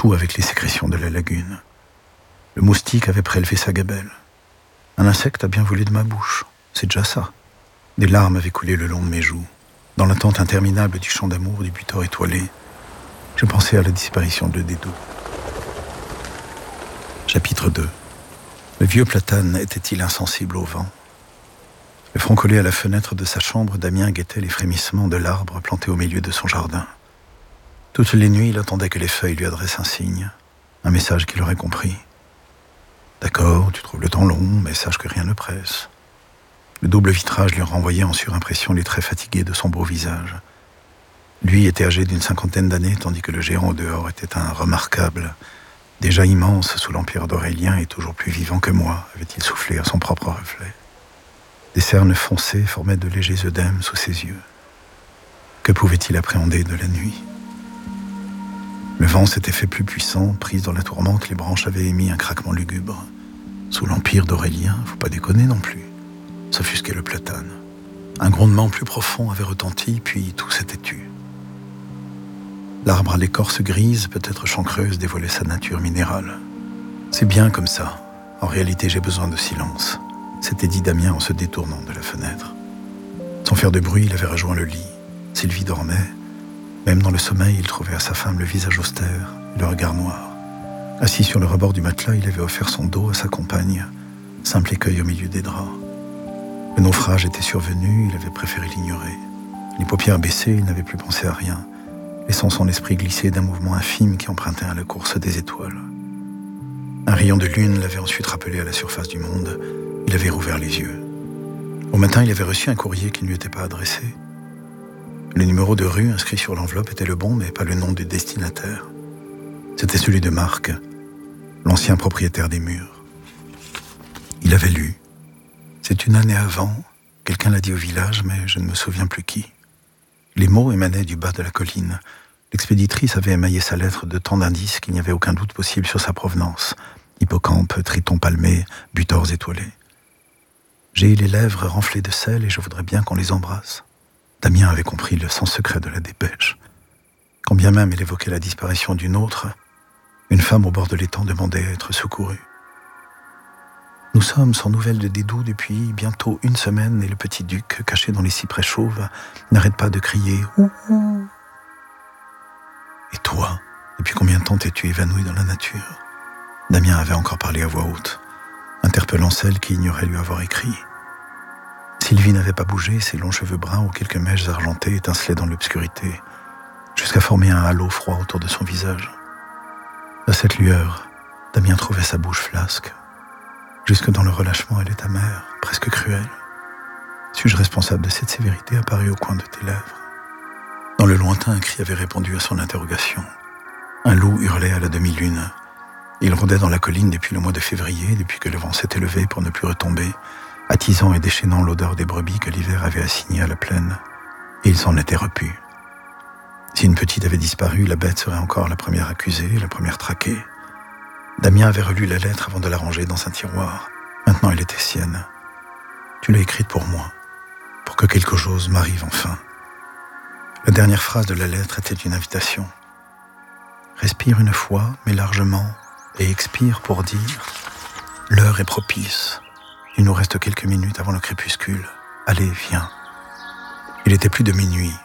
tout avec les sécrétions de la lagune. Le moustique avait prélevé sa gabelle. Un insecte a bien volé de ma bouche, c'est déjà ça. Des larmes avaient coulé le long de mes joues. Dans l'attente interminable du chant d'amour du butor étoilé, je pensais à la disparition de Dédou. Chapitre 2. Le vieux platane était-il insensible au vent? Le front collé à la fenêtre de sa chambre, Damien guettait les frémissements de l'arbre planté au milieu de son jardin. Toutes les nuits, il attendait que les feuilles lui adressent un signe, un message qu'il aurait compris. D'accord, tu trouves le temps long, mais sache que rien ne presse. Le double vitrage lui renvoyait en surimpression les traits fatigués de son beau visage. Lui était âgé d'une 50aine d'années, tandis que le géant au dehors était un remarquable, déjà immense sous l'empire d'Aurélien et toujours plus vivant que moi, avait-il soufflé à son propre reflet. Des cernes foncées formaient de légers œdèmes sous ses yeux. Que pouvait-il appréhender de la nuit? Le vent s'était fait plus puissant, prise dans la tourmente, les branches avaient émis un craquement lugubre. Sous l'empire d'Aurélien, faut pas déconner non plus. S'offusquait le platane. Un grondement plus profond avait retenti, puis tout s'était tu. L'arbre à l'écorce grise, peut-être chancreuse, dévoilait sa nature minérale. C'est bien comme ça. En réalité, j'ai besoin de silence, s'était dit Damien en se détournant de la fenêtre. Sans faire de bruit, il avait rejoint le lit. Sylvie dormait. Même dans le sommeil, il trouvait à sa femme le visage austère, le regard noir. Assis sur le rebord du matelas, il avait offert son dos à sa compagne, simple écueil au milieu des draps. Le naufrage était survenu, il avait préféré l'ignorer. Les paupières baissées, il n'avait plus pensé à rien, laissant son esprit glisser d'un mouvement infime qui empruntait à la course des étoiles. Un rayon de lune l'avait ensuite rappelé à la surface du monde. Il avait rouvert les yeux. Au matin, il avait reçu un courrier qui ne lui était pas adressé. Le numéro de rue inscrit sur l'enveloppe était le bon, mais pas le nom du destinataire. C'était celui de Marc, l'ancien propriétaire des murs. Il avait lu. C'est une année avant, quelqu'un l'a dit au village, mais je ne me souviens plus qui. Les mots émanaient du bas de la colline. L'expéditrice avait émaillé sa lettre de tant d'indices qu'il n'y avait aucun doute possible sur sa provenance. Hippocampe, triton palmé, butors étoilés. J'ai les lèvres renflées de sel et je voudrais bien qu'on les embrasse. Damien avait compris le sens secret de la dépêche. Quand bien même elle évoquait la disparition d'une autre, une femme au bord de l'étang demandait à être secourue. Nous sommes sans nouvelles de Dédou depuis bientôt 1 semaine et le petit duc, caché dans les cyprès chauves, n'arrête pas de crier « Ouh ouh !» Et toi, depuis combien de temps t'es-tu évanoui dans la nature? Damien avait encore parlé à voix haute, interpellant celle qui ignorait lui avoir écrit. Sylvie n'avait pas bougé, ses longs cheveux bruns aux quelques mèches argentées étincelaient dans l'obscurité, jusqu'à former un halo froid autour de son visage. À cette lueur, Damien trouvait sa bouche flasque. Jusque dans le relâchement, elle est amère, presque cruelle. Suis-je responsable de cette sévérité apparue au coin de tes lèvres? Dans le lointain, un cri avait répondu à son interrogation. Un loup hurlait à la demi-lune. Il rôdait dans la colline depuis le mois de février, depuis que le vent s'était levé pour ne plus retomber, attisant et déchaînant l'odeur des brebis que l'hiver avait assignées à la plaine. Et il s'en était repu. Si une petite avait disparu, la bête serait encore la première accusée, la première traquée. Damien avait relu la lettre avant de la ranger dans un tiroir. Maintenant, elle était sienne. Tu l'as écrite pour moi, pour que quelque chose m'arrive enfin. La dernière phrase de la lettre était une invitation. Respire une fois, mais largement, et expire pour dire « L'heure est propice. Il nous reste quelques minutes avant le crépuscule. Allez, viens. » Il était plus de minuit.